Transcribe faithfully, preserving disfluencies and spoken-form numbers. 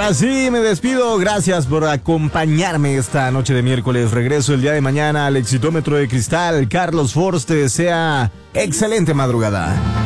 Ahora sí, me despido. Gracias por acompañarme esta noche de miércoles. Regreso el día de mañana al Exitómetro de Cristal. Carlos Force te desea excelente madrugada.